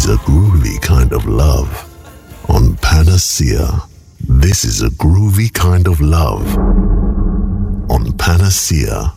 is a groovy kind of love on Panacea. This is a groovy kind of love on Panacea.